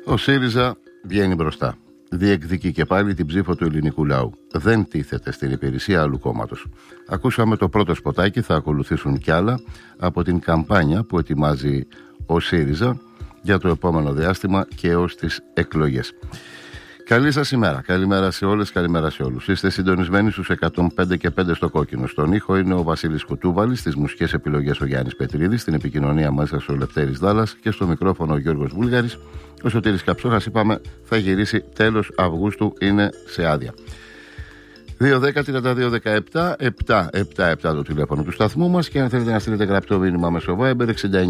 Ο ΣΥΡΙΖΑ βγαίνει μπροστά. Διεκδικεί και πάλι την ψήφο του ελληνικού λαού. Δεν τίθεται στην υπηρεσία άλλου κόμματος. Ακούσαμε το πρώτο σποτάκι, θα ακολουθήσουν κι άλλα από την καμπάνια που ετοιμάζει ο ΣΥΡΙΖΑ για το επόμενο διάστημα και έως τις εκλογές. Καλή σας ημέρα. Καλημέρα σε όλες, καλημέρα σε όλους. Είστε συντονισμένοι στους 105 και 5 στο κόκκινο. Στον ήχο είναι ο Βασίλης Κουτούβαλης, στις μουσικές επιλογές ο Γιάννης Πετρίδης, στην επικοινωνία μέσα ο Λευτέρης Δάλλας και στο μικρόφωνο ο Γιώργος Βούλγαρης. Ο Σωτήρης Καψόχας, είπαμε, θα γυρίσει τέλος Αυγούστου, είναι σε άδεια. 2-10-32-17 7-7-7 το τηλέφωνο του σταθμού μας και αν θέλετε να στείλετε γραπτό μήνυμα μέσω Viber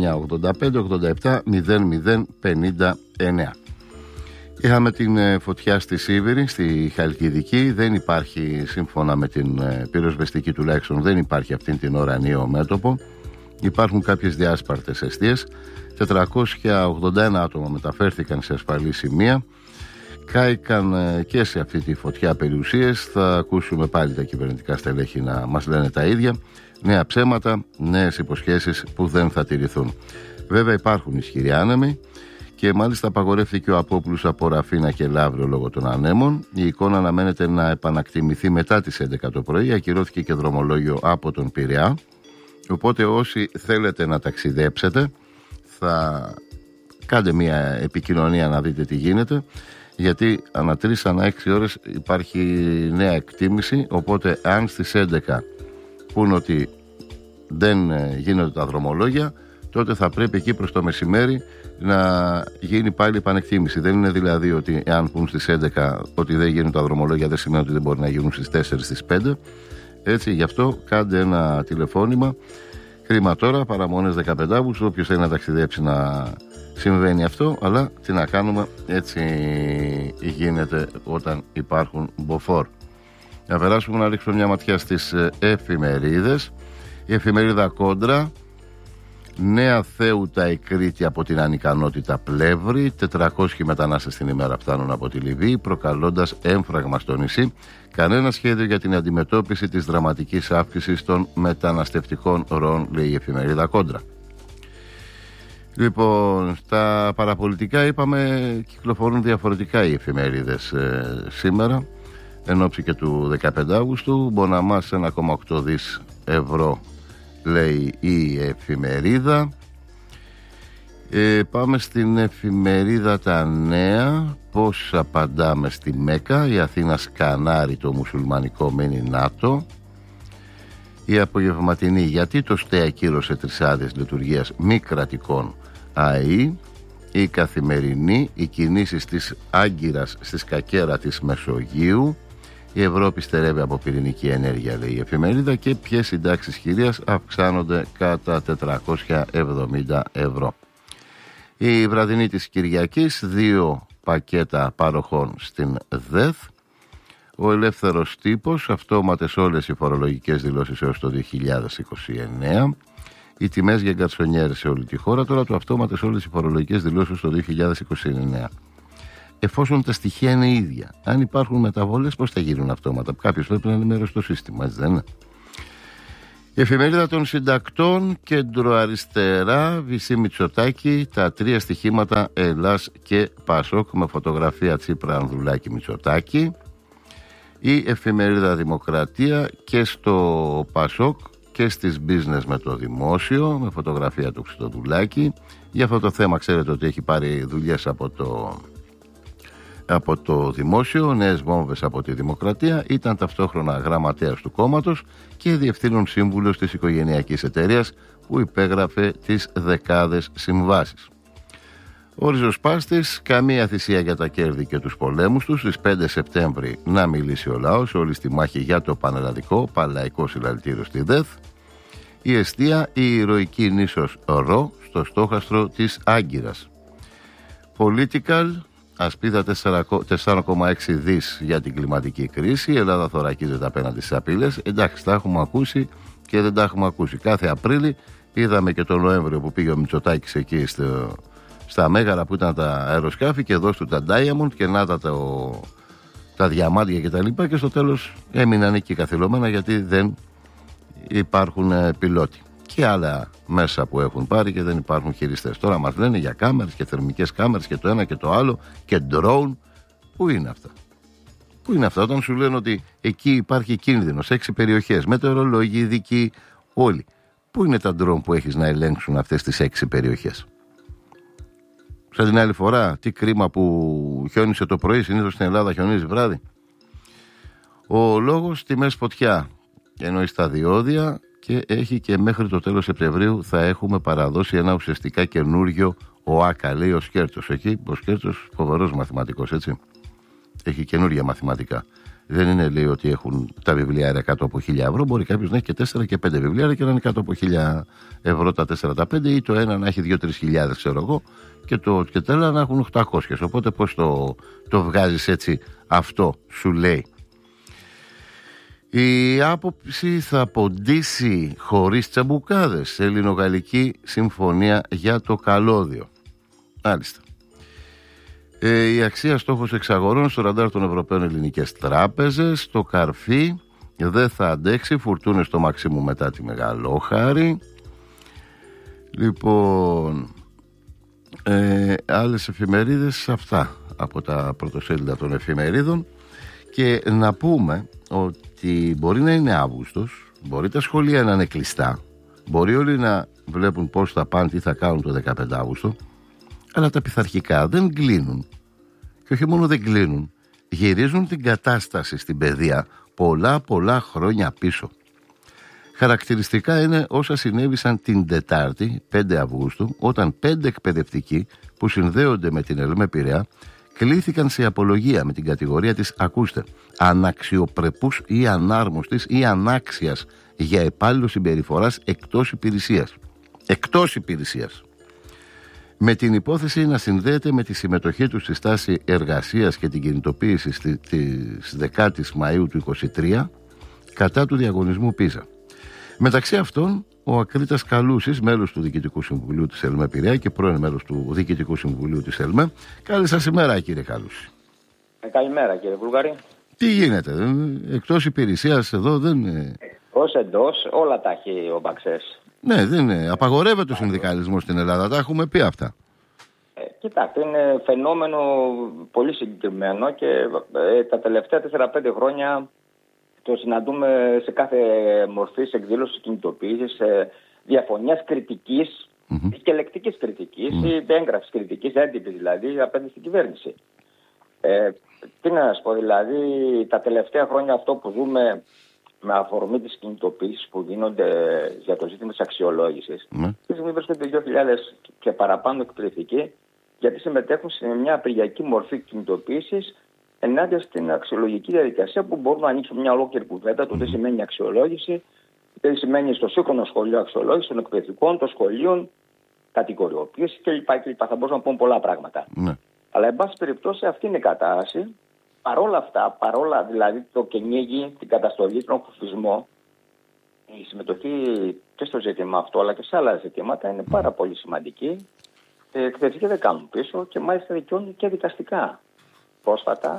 69-85-87-00-59. Είχαμε την φωτιά στη Σίβηρη, στη Χαλκιδική. Δεν υπάρχει, σύμφωνα με την πυροσβεστική τουλάχιστον, δεν υπάρχει αυτή την ώρα νέο μέτωπο. Υπάρχουν κάποιες διάσπαρτες εστίες. 481 άτομα μεταφέρθηκαν σε ασφαλή σημεία. Κάηκαν και σε αυτή τη φωτιά περιουσίες. Θα ακούσουμε πάλι τα κυβερνητικά στελέχη να μας λένε τα ίδια. Νέα ψέματα, νέες υποσχέσεις που δεν θα τηρηθούν. Βέβαια υπάρχουν ισχυροί άνεμοι. Και μάλιστα απαγορεύτηκε ο Απόπουλος από Ραφίνα και Λαύριο λόγω των ανέμων. Η εικόνα αναμένεται να επανακτιμηθεί μετά τις 11 το πρωί. Ακυρώθηκε και δρομολόγιο από τον Πειραιά. Οπότε όσοι θέλετε να ταξιδέψετε, θα κάντε μια επικοινωνία να δείτε τι γίνεται. Γιατί ανά 3 ανά 6 ώρες υπάρχει νέα εκτίμηση. Οπότε αν στις 11 πούν ότι δεν γίνονται τα δρομολόγια, τότε θα πρέπει εκεί προς το μεσημέρι να γίνει πάλι επανεκτίμηση. Δεν είναι δηλαδή ότι εάν πούν στις 11 ότι δεν γίνουν τα δρομολόγια, δεν σημαίνει ότι δεν μπορεί να γίνουν στις 4, στις 5. Έτσι, γι' αυτό κάντε ένα τηλεφώνημα. Χρήμα τώρα, παραμονές 15 Αυγούστου. Όποιος θέλει να ταξιδέψει να συμβαίνει αυτό, αλλά τι να κάνουμε, έτσι γίνεται όταν υπάρχουν μποφόρ. Να περάσουμε να ρίξουμε μια ματιά στις εφημερίδες. Η εφημερίδα Κόντρα. Νέα Θέουτα η Κρήτη από την ανικανότητα Πλεύρη. 400 μετανάστες την ημέρα φτάνουν από τη Λιβύη, προκαλώντας έμφραγμα στο νησί. Κανένα σχέδιο για την αντιμετώπιση της δραματικής αύξησης των μεταναστευτικών ροών, λέει η εφημερίδα Κόντρα. Λοιπόν, στα παραπολιτικά είπαμε κυκλοφορούν διαφορετικά οι εφημερίδες σήμερα, εν ώψη και του 15 Αυγούστου. Μποναμάς 1,8 δις ευρώ, λέει η εφημερίδα. Πάμε στην εφημερίδα Τα Νέα. Πώς απαντάμε στη Μέκα. Η Αθήνα σκανάρει το μουσουλμανικό μίνι ΝΑΤΟ. Η απογευματινή. Γιατί το ΣΤΕ ακύρωσε 3 άδειες λειτουργίας μη κρατικών ΑΕΗ. Η Καθημερινή. Οι κινήσεις της Άγκυρας στη σκακέρα της Μεσογείου. Η Ευρώπη στερεύει από πυρηνική ενέργεια, λέει η εφημερίδα, και ποιες συντάξεις χειρίας αυξάνονται κατά 470 ευρώ. Η βραδινή της Κυριακής, 2 πακέτα παροχών στην ΔΕΘ. Ο Ελεύθερος Τύπος, αυτόματες όλες οι φορολογικές δηλώσεις έως το 2029. Οι τιμές για γκαρσονιέρες σε όλη τη χώρα, τώρα το αυτόματες όλες οι φορολογικές δηλώσεις το 2029. Εφόσον τα στοιχεία είναι ίδια, αν υπάρχουν μεταβολές, πώς θα γίνουν αυτόματα? Κάποιος πρέπει να ενημερώσει το σύστημα, έτσι δεν είναι? Η εφημερίδα των συντακτών, κεντροαριστερά, Βυσή Μητσοτάκη, τα 3 στοιχήματα Ελλάς και Πασόκ, με φωτογραφία Τσίπρα, Ανδρουλάκη, Μητσοτάκη. Η εφημερίδα Δημοκρατία, και στο Πασόκ και στις business με το δημόσιο, με φωτογραφία του Χριστοδουλάκη. Για αυτό το θέμα ξέρετε ότι έχει πάρει δουλειές από το δημόσιο, νέες βόμβες από τη Δημοκρατία. Ήταν ταυτόχρονα γραμματέας του κόμματος και διευθύνων σύμβουλος της οικογενειακής εταιρείας που υπέγραφε τις δεκάδες συμβάσεις. Ο ριζοσπάστης, καμία θυσία για τα κέρδη και τους πολέμους τους. Στις 5 Σεπτέμβρη να μιλήσει ο λαός, όλη στη μάχη για το πανελλαδικό, παλαϊκό συλλαλητήριο στη ΔΕΘ. Η εστία, η ηρωική νήσος Ρο, στο στόχαστρο της Άγκυρας. Political, ασπίδα 4,6 δις για την κλιματική κρίση. Η Ελλάδα θωρακίζεται απέναντι στις απειλές. Εντάξει, τα έχουμε ακούσει και δεν τα έχουμε ακούσει. Κάθε Απρίλη είδαμε και τον Νοέμβριο που πήγε ο Μητσοτάκης εκεί στα Μέγαρα που ήταν τα αεροσκάφη και εδώ του τα Diamond και να τα διαμάντια και τα λοιπά, και στο τέλος έμειναν εκεί καθυλωμένα γιατί δεν υπάρχουν πιλότοι. και άλλα μέσα που έχουν πάρει και δεν υπάρχουν χειριστές. Τώρα μας λένε για κάμερες και θερμικές κάμερες και το ένα και το άλλο και drone. Πού είναι αυτά? Πού είναι αυτά όταν σου λένε ότι εκεί υπάρχει κίνδυνος, 6 περιοχές, μετεωρολόγοι, ειδικοί, όλοι? Πού είναι τα drone που έχεις να ελέγξουν αυτές τις 6 περιοχές? Σαν την άλλη φορά, τι κρίμα που χιόνισε το πρωί, συνήθως στην Ελλάδα χιονίζει βράδυ. Ο λόγος, τιμές φωτιά, ενώ στα διόδια, και έχει και μέχρι το τέλος Σεπτεμβρίου θα έχουμε παραδώσει ένα ουσιαστικά καινούριο ΟΑΚΑ, λέει ο Σκέρτος. Εκεί ο Σκέρτος, φοβερός μαθηματικός, έτσι. Έχει καινούργια μαθηματικά. Δεν είναι, λέει, ότι έχουν τα βιβλιάρια κάτω από 1.000 ευρώ. Μπορεί κάποιος να έχει και 4 και 5 βιβλιάρια και να είναι κάτω από 1.000 ευρώ τα 4 τα 5, ή το ένα να έχει 2-3 χιλιάδες, ξέρω εγώ, και τα άλλα να έχουν 800. Οπότε πώς το βγάζεις έτσι? Αυτό σου λέει. Η άποψη θα ποντίσει χωρίς τσαμπουκάδες σε ελληνογαλλική συμφωνία για το καλώδιο. Μάλιστα. Η αξία στόχος εξαγορών στο ραντάρ των Ευρωπαίων ελληνικές τράπεζες. Το καρφί δεν θα αντέξει, φουρτούνες στο μαξίμου μετά τη Μεγαλόχαρη. Λοιπόν, άλλες εφημερίδες, αυτά από τα πρωτοσέλιδα των εφημερίδων. Και να πούμε ότι μπορεί να είναι Αύγουστος, μπορεί τα σχολεία να είναι κλειστά, μπορεί όλοι να βλέπουν πώς θα πάνε, τι θα κάνουν το 15 Αύγουστο, αλλά τα πειθαρχικά δεν κλείνουν. Και όχι μόνο δεν κλείνουν, γυρίζουν την κατάσταση στην παιδεία πολλά χρόνια πίσω. Χαρακτηριστικά είναι όσα συνέβησαν την Τετάρτη 5 Αυγούστου, όταν 5 εκπαιδευτικοί που συνδέονται με την ΕΛΜΕ Πειραιά κλήθηκαν σε απολογία με την κατηγορία της, ακούστε, αναξιοπρεπούς ή ανάρμοστης ή ανάξιας για υπάλληλο συμπεριφοράς εκτός υπηρεσίας. Εκτός υπηρεσίας. Με την υπόθεση να συνδέεται με τη συμμετοχή του στη στάση εργασίας και την κινητοποίηση της 10ης Μαΐου του 2023 κατά του διαγωνισμού Πίζα. Μεταξύ αυτών, ο Ακρίτας Καλούσης, μέλος του Διοικητικού Συμβουλίου της ΕΛΜΕ Πειραιά και πρώην μέλος του Διοικητικού Συμβουλίου της ΕΛΜΕ. Καλή σας ημέρα, κύριε Καλούση. Καλημέρα, κύριε Βουλγαρή. Τι γίνεται, εκτός υπηρεσίας εδώ δεν είναι? Εντός, όλα τα έχει ο Μπαξές. Ναι, δεν είναι. Απαγορεύεται ο συνδικαλισμός στην Ελλάδα, τα έχουμε πει αυτά. Κοιτάξτε, είναι φαινόμενο πολύ συγκεκριμένο και τα τελευταία 4-5 χρόνια το συναντούμε σε κάθε μορφή εκδήλωση κινητοποίησης, διαφωνίας κριτικής και λεκτικής κριτικής ή έγγραφης κριτικής, έντυπης δηλαδή, απέναντι στην κυβέρνηση. Τι να σας πω, δηλαδή, τα τελευταία χρόνια αυτό που ζούμε με αφορμή τις κινητοποίησεις που γίνονται για το ζήτημα της αξιολόγησης, τη στιγμή βρίσκονται 2.000 και παραπάνω εκπαιδευτικοί, γιατί συμμετέχουν σε μια απεργιακή μορφή κινητοποίησης ενάντια στην αξιολογική διαδικασία, που μπορούμε να ανοίξουμε μια ολόκληρη κουβέντα το τι σημαίνει αξιολόγηση, τι σημαίνει στο σύγχρονο σχολείο αξιολόγηση των εκπαιδευτικών, των σχολείων, κατηγοριοποίηση κλπ. Θα μπορούσαμε να πούμε πολλά πράγματα. Αλλά, εν πάση περιπτώσει, αυτή είναι η κατάσταση. Παρόλα αυτά, δηλαδή το κυνήγι, την καταστολή, τον κουφισμό, η συμμετοχή και στο ζήτημα αυτό αλλά και σε άλλα ζητήματα είναι πάρα πολύ σημαντική. Εκπαιδευτικοί δεν κάνουν πίσω και μάλιστα δικαιώνουν και δικαστικά. Πρόσφατα,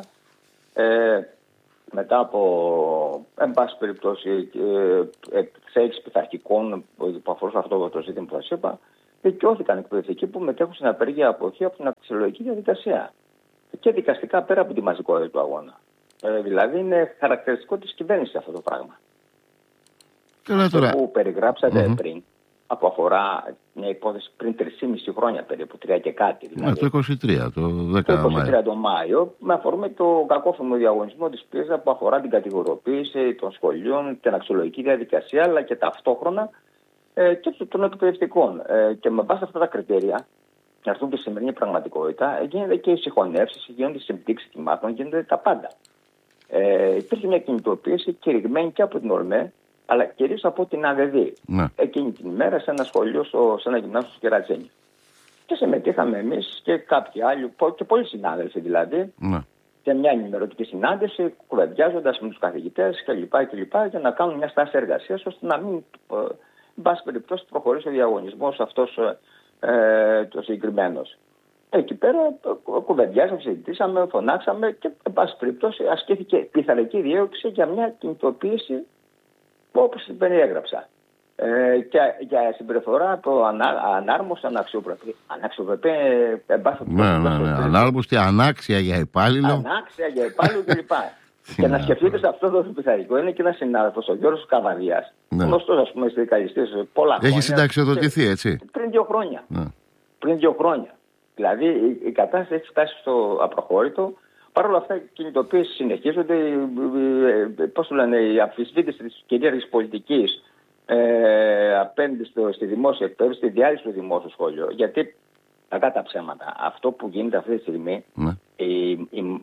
μετά από, εν πάση περιπτώσει, εξέλιξη πειθαρχικών που αφορούσαν αυτό το ζήτημα που σας είπα, δικαιώθηκαν εκπαιδευτικοί που μετέχουν στην απεργία αποχή από την αξιολογική διαδικασία. Και δικαστικά πέρα από τη μαζικότητα του αγώνα. Δηλαδή είναι χαρακτηριστικό της κυβέρνησης αυτό το πράγμα. Αυτό που περιγράψατε πριν, που αφορά μια υπόθεση πριν 3,5 χρόνια περίπου, 3 και κάτι. Δηλαδή, το 23, το 10 το 23 το Μάιο, με αφορμή το κακόφημο διαγωνισμό της Πίζα που αφορά την κατηγοριοποίηση των σχολείων, την αξιολογική διαδικασία, αλλά και ταυτόχρονα και των εκπαιδευτικών. Και με βάση αυτά τα κριτήρια, να έρθουν και στη σημερινή πραγματικότητα, γίνεται και οι συγχωνεύσεις, γίνονται οι συμπτύξεις τιμάτων, γίνονται τα πάντα. Υπήρχε μια κινητοποίηση κηρυγμένη και από την ΟΛΜΕ, αλλά κυρίως από την ΑΔΔ. Εκείνη την ημέρα σε ένα σχολείο, σε ένα γυμνάσιο στο Κερατσίνι. Και συμμετείχαμε εμείς και κάποιοι άλλοι, και πολλοί συνάδελφοι δηλαδή, σε μια ενημερωτική συνάντηση, κουβεντιάζοντας με τους καθηγητές κλπ. Για να κάνουν μια στάση εργασίας, ώστε να μην, εν πάση περιπτώσει, προχωρήσει ο διαγωνισμός αυτός το συγκεκριμένος. Εκεί πέρα κουβεντιάσαμε, συζητήσαμε, φωνάξαμε και εν πάση περιπτώσει ασκήθηκε πειθαρχική δίωξη για μια κινητοποίηση όπως την περιέγραψα. Και για συμπεριφορά το ανάρμοστο, αναξιοπρεπή, Ναι. Ανάρμοστη, ανάξια για υπάλληλο. Ανάξια για υπάλληλο κλπ. Και να σκεφτείτε σε αυτό το πειθαρχικό είναι και ένα συνάδελφο, ο Γιώργος Καβαδίας. Γνωστός, ας πούμε, συνδικαλιστής πολλά χρόνια. Έχει συνταξιοδοτηθεί, έτσι. Πριν 2 χρόνια. Πριν 2 χρόνια. Δηλαδή η κατάσταση έχει φτάσει στο απροχώρητο. Παρ' όλα αυτά, οι κινητοποίησεις συνεχίζονται. Πώς το λένε, η αμφισβήτηση της κυρίαρχης πολιτικής απέναντι στη δημόσια εκπαίδευση, στη διάλυση του δημόσιου σχολείου. Γιατί, κακά τα ψέματα, αυτό που γίνεται αυτή τη στιγμή, η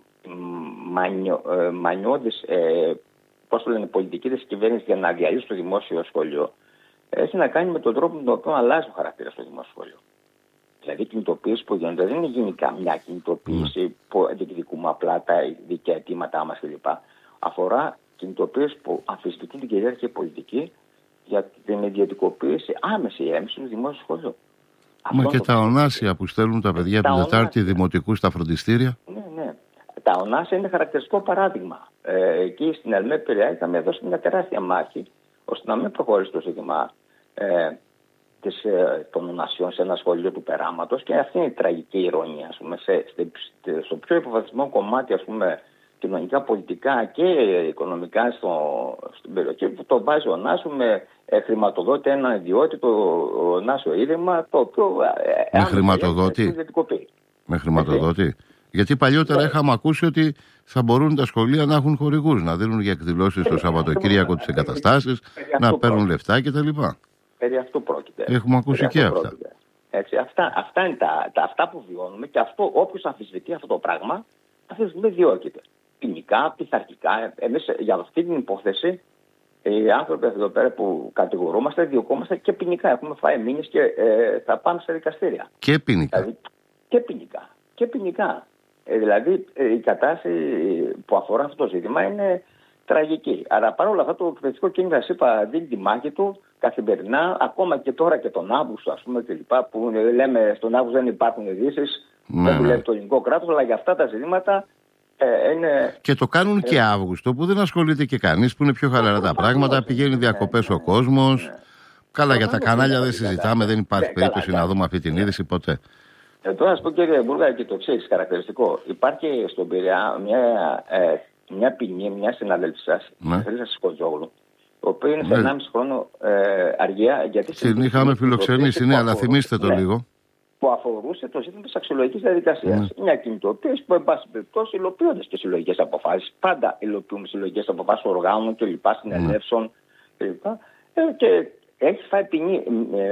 μανιώδης πολιτική της κυβέρνησης για να διαλύσει το δημόσιο σχολείο, έχει να κάνει με τον τρόπο με τον οποίο αλλάζει ο χαρακτήρας του δημόσιου σχολείου. Δηλαδή, οι κινητοποίησεις που γίνονται δεν είναι γενικά μια κινητοποίηση που διεκδικούμε απλά τα δίκαια αιτήματά μας κλπ. Αφορά κινητοποίησεις που αμφισβητούν την κυρίαρχη πολιτική για την ιδιωτικοποίηση, άμεση έμεση του δημόσιου σχολείου. Μα και τα ονάσια που στέλνουν τα παιδιά από την Τετάρτη δημοτικού στα φροντιστήρια. Ναι. Τα ονάσια είναι χαρακτηριστικό παράδειγμα. Εκεί στην ΕΛΜΕ Πειραιά είχαμε δώσει μια τεράστια μάχη ώστε να μην προχωρήσει το ζήτημα των ονασιών σε ένα σχολείο του περάματος, και αυτή είναι η τραγική ηρωνία, ας πούμε, στο πιο υποβαθμισμένο κομμάτι, ας πούμε, κοινωνικά, πολιτικά και οικονομικά στην περιοχή, που το βάζει ο Νάσο με χρηματοδότη ένα ιδιότητα, το Νάσο Ίδρυμα, το οποίο με χρηματοδότη. Γιατί παλιότερα είχαμε ακούσει ότι θα μπορούν τα σχολεία να έχουν χορηγούς, να δίνουν για εκδηλώσεις το Σαββατοκύριακο τις εγκαταστάσεις, να παίρνουν λεφτά κτλ. Περί αυτού πρόκειται. Έχουμε ακούσει και αυτά. Έτσι, αυτά είναι αυτά που βιώνουμε, και αυτό, όποιος αμφισβητεί αυτό το πράγμα, αυτή τη στιγμή διώκεται. Ποινικά, πειθαρχικά. Εμείς για αυτή την υπόθεση, οι άνθρωποι εδώ πέρα που κατηγορούμαστε, διωκόμαστε και ποινικά. Έχουμε φάει μήνες και θα πάμε στα δικαστήρια. Και ποινικά. Δηλαδή, και ποινικά. Δηλαδή η κατάσταση που αφορά αυτό το ζήτημα είναι τραγική. Άρα παρόλα αυτά το εκπαιδευτικό κίνημα, σας είπα, δίνει τη μάχη του καθημερινά, ακόμα και τώρα και τον Αύγουστο, ας πούμε, κλπ. Που λέμε στον Αύγουστο δεν υπάρχουν ειδήσεις, δεν δουλεύει το ελληνικό κράτος, αλλά για αυτά τα ζητήματα είναι. Και το κάνουν και Αύγουστο, που δεν ασχολείται και κανείς, που είναι πιο χαλαρά τα πράγματα, πηγαίνει διακοπές ο κόσμος. Καλά, για τα κανάλια δεν συζητάμε, δεν υπάρχει περίπτωση να δούμε αυτή την είδηση ποτέ. Τώρα να σας πω, κύριε Μπουργάκη, και το εξής χαρακτηριστικό. Υπάρχει στον Πειραιά μια ποινή, μια συναδέλφη σας, η Χρύσα Σκοτζόγλου, ο οποίος είναι σε 1,5 χρόνο αργία. Την είχαμε φιλοξενήσει, ναι, αλλά θυμίστε το λίγο. Που αφορούσε το ζήτημα της αξιολογικής διαδικασίας. Μια κινητοποίηση που, εν πάση περιπτώσει, υλοποιώντας και συλλογικές αποφάσεις. Πάντα υλοποιούμε συλλογικές αποφάσεις οργάνων κλπ. Συνελεύσεων κλπ. Και έχει φάει ποινή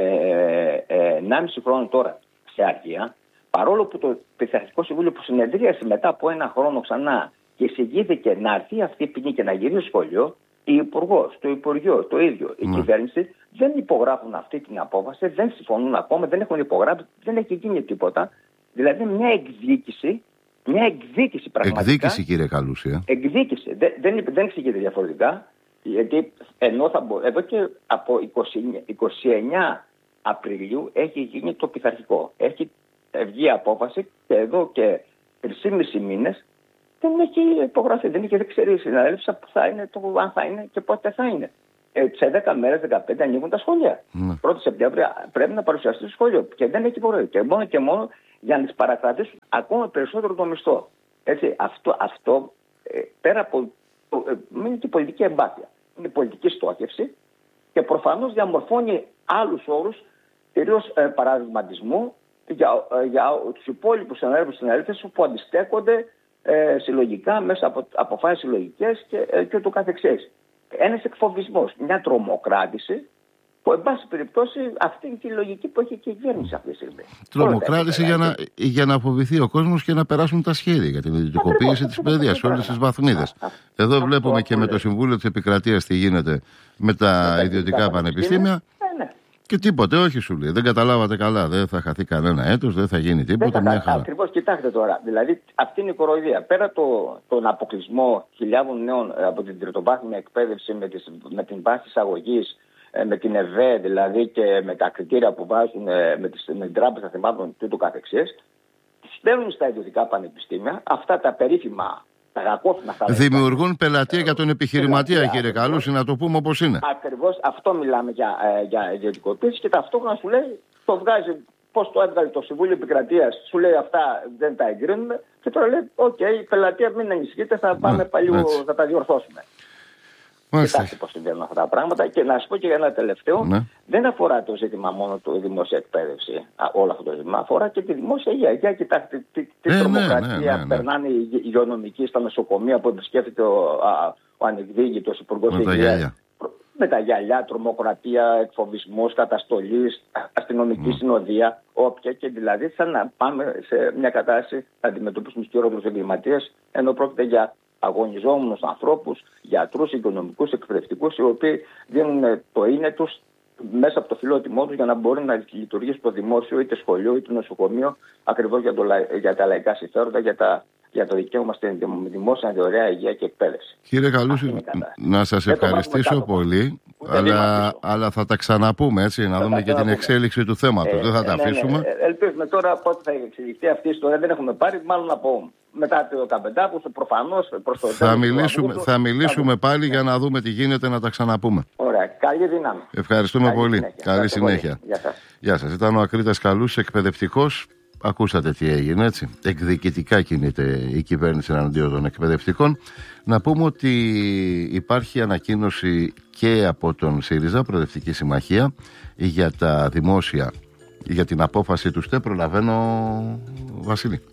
1,5 χρόνο τώρα σε αργία. Παρόλο που το Πειθαρχικό Συμβούλιο που συνεδρίασε μετά από 1 χρόνο ξανά και εισηγήθηκε να έρθει αυτή η ποινή και να γυρίσει στο σχολείο, η Υπουργός, το Υπουργείο, το ίδιο, η κυβέρνηση δεν υπογράφουν αυτή την απόφαση, δεν συμφωνούν ακόμα, δεν έχουν υπογράψει, δεν έχει γίνει τίποτα. Δηλαδή μια εκδίκηση πραγματικά. Εκδίκηση, κύριε Καλούσια. Εκδίκηση. Δεν εξηγείται διαφορετικά, γιατί εδώ και από 29 Απριλίου έχει γίνει το πειθαρχικό. Έχει βγει απόφαση και εδώ και 3,5 μήνες δεν έχει υπογραφεί, δεν ξέρει η συναδέλφη αν θα είναι και πότε θα είναι. Σε 10 μέρες, 15 ανοίγουν τα σχολεία. 1η Σεπτέμβρη πρέπει να παρουσιαστεί στο σχολείο και δεν έχει υπογραφεί. Και μόνο για να τις παρακρατήσουν ακόμα περισσότερο το μισθό. Έτσι, αυτό πέρα από. Είναι και πολιτική εμπάθεια. Είναι πολιτική στόχευση και προφανώς διαμορφώνει άλλους όρους, κυρίως παραδειγματισμού για τους υπόλοιπους συναδέλφους που αντιστέκονται συλλογικά μέσα από αποφάσεις συλλογικές και ούτω καθεξής. Ένας εκφοβισμός, μια τρομοκράτηση που, εν πάση περιπτώσει, αυτή είναι και η λογική που έχει και η κυβέρνηση αυτή τη στιγμή. Τρομοκράτηση για να φοβηθεί ο κόσμος και να περάσουν τα σχέδια για την ιδιωτικοποίηση της παιδείας σε όλες τις βαθμίδες. Εδώ βλέπουμε και με το Συμβούλιο της Επικρατείας τι γίνεται με τα ιδιωτικά πανεπιστήμια. Και τίποτε, όχι σου λέει. Δεν καταλάβατε καλά. Δεν θα χαθεί κανένα έτος, δεν θα γίνει τίποτα. Μια χαρά. Ακριβώς, κοιτάξτε τώρα. Δηλαδή, αυτή είναι η κοροϊδία. Πέρα τον αποκλεισμό χιλιάδων νέων από την τριτοβάθμια εκπαίδευση με την βάση της αγωγής, με την ΕΒΕ δηλαδή και με τα κριτήρια που βάζουν με την Τράπεζα Θεμάτων τούτου καθεξής, στέλνουν στα ιδιωτικά πανεπιστήμια αυτά τα περίφημα Τα κακόφημα αυτά. Δημιουργούν πελατεία για τον επιχειρηματία, κύριε Καλούση, να το πούμε όπως είναι. Ακριβώς αυτό μιλάμε για ιδιωτικοποίηση και ταυτόχρονα σου λέει, το βγάζει. Πώς το έβγαλε το Συμβούλιο Επικρατείας, σου λέει αυτά δεν τα εγκρίνουμε. Και τώρα λέει: οκ, η πελατεία μην ανησυχείτε, θα πάμε πάλι, θα τα διορθώσουμε. Κοιτάξτε πώς συμβαίνουν αυτά τα πράγματα. Και να σου πω και για ένα τελευταίο: δεν αφορά το ζήτημα μόνο τη δημόσια εκπαίδευση, όλο αυτό το ζήτημα. Αφορά και τη δημόσια υγεία. Για κοιτάξτε τι τρομοκρατία περνάνε οι υγειονομικοί στα νοσοκομεία που επισκέφτεται ο ανεκδίκητος Υπουργός Υγείας. Με τα γυαλιά, τρομοκρατία, εκφοβισμούς, καταστολής, αστυνομική συνοδεία, όποια, και δηλαδή σαν να πάμε σε μια κατάσταση να αντιμετωπίσουμε τους κύριους εγκληματίες, ενώ πρόκειται για αγωνιζόμενους ανθρώπους, γιατρούς, οικονομικούς, εκπαιδευτικούς, οι οποίοι δίνουν το είναι τους μέσα από το φιλότιμό τους για να μπορεί να λειτουργήσει το δημόσιο, είτε σχολείο, είτε νοσοκομείο, ακριβώς για τα λαϊκά συμφέροντα, για το δικαίωμα στην δημόσια ωραία υγεία και εκπαίδευση. Κύριε Καλούση, να σας ευχαριστήσω πολύ, αλλά θα τα ξαναπούμε, έτσι, να δούμε και την εξέλιξη του θέματος. Δεν θα τα αφήσουμε. Ελπίζουμε τώρα πότε θα εξελιχθεί αυτή η ιστορία. Δεν έχουμε πάρει, μάλλον από μετά το Καπεντάκο, προφανώς προς το τέλος. Θα μιλήσουμε πάλι για να δούμε τι γίνεται, να τα ξαναπούμε. Ωραία. Καλή δύναμη. Ευχαριστούμε πολύ. Καλή συνέχεια. Γεια σας. Ήταν ο Ακρίτας Καλούσης, εκπαιδευτικός. Ακούσατε τι έγινε, έτσι. Εκδικητικά κινείται η κυβέρνηση εναντίον των εκπαιδευτικών. Να πούμε ότι υπάρχει ανακοίνωση και από τον ΣΥΡΙΖΑ, Προοδευτική Συμμαχία, για τα δημόσια, για την απόφαση του ΣΤΕ. Προλαβαίνω, Βασίλη.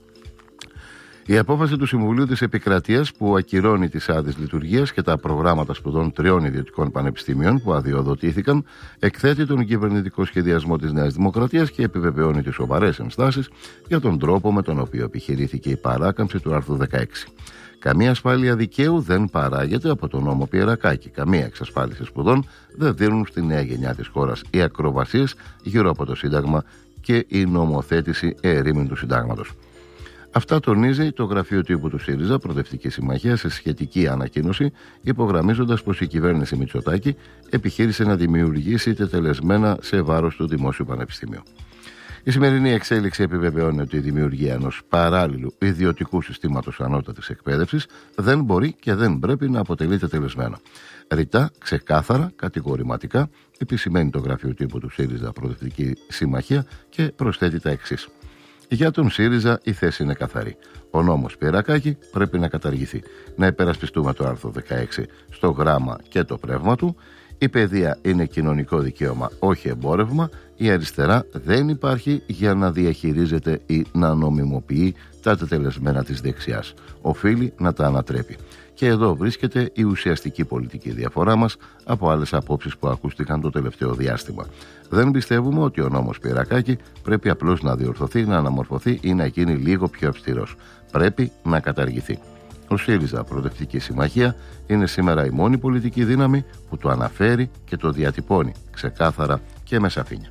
Η απόφαση του Συμβουλίου της Επικρατείας που ακυρώνει τις άδειες λειτουργίας και τα προγράμματα σπουδών 3 ιδιωτικών πανεπιστημίων που αδειοδοτήθηκαν εκθέτει τον κυβερνητικό σχεδιασμό της Νέας Δημοκρατίας και επιβεβαιώνει τις σοβαρές ενστάσεις για τον τρόπο με τον οποίο επιχειρήθηκε η παράκαμψη του άρθρου 16. Καμία ασφάλεια δικαίου δεν παράγεται από τον νόμο Πιερακάκη. Καμία εξασφάλιση σπουδών δεν δίνουν στη νέα γενιά της χώρας οι ακροβασίες γύρω από το Σύνταγμα και η νομοθέτηση ερήμην του Συντάγματος. Αυτά τονίζει το γραφείο τύπου του ΣΥΡΙΖΑ, Προοδευτική Συμμαχία, σε σχετική ανακοίνωση, υπογραμμίζοντας πως η κυβέρνηση Μητσοτάκη επιχείρησε να δημιουργήσει τετελεσμένα σε βάρος του Δημόσιου Πανεπιστημίου. Η σημερινή εξέλιξη επιβεβαιώνει ότι η δημιουργία ενός παράλληλου ιδιωτικού συστήματος ανώτατης εκπαίδευσης δεν μπορεί και δεν πρέπει να αποτελεί τετελεσμένο. Ρητά, ξεκάθαρα, κατηγορηματικά επισημαίνει το γραφείο τύπου του ΣΥΡΙΖΑ, Προοδευτική Συμμαχία, και προσθέτει τα εξής. Για τον ΣΥΡΙΖΑ η θέση είναι καθαρή. Ο νόμος Πιερακάκη πρέπει να καταργηθεί. Να υπερασπιστούμε το άρθρο 16 στο γράμμα και το πνεύμα του. Η παιδεία είναι κοινωνικό δικαίωμα, όχι εμπόρευμα. Η αριστερά δεν υπάρχει για να διαχειρίζεται ή να νομιμοποιεί τα τετελεσμένα της δεξιάς. Οφείλει να τα ανατρέπει. Και εδώ βρίσκεται η ουσιαστική πολιτική διαφορά μας από άλλες απόψεις που ακούστηκαν το τελευταίο διάστημα. Δεν πιστεύουμε ότι ο νόμος Πιερακάκη πρέπει απλώς να διορθωθεί, να αναμορφωθεί ή να γίνει λίγο πιο αυστηρός. Πρέπει να καταργηθεί. Ο ΣΥΡΙΖΑ, Προοδευτική Συμμαχία, είναι σήμερα η μόνη πολιτική δύναμη που το αναφέρει και το διατυπώνει ξεκάθαρα και με σαφήνεια.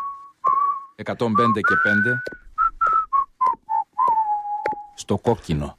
«105 και 5» στο κόκκινο.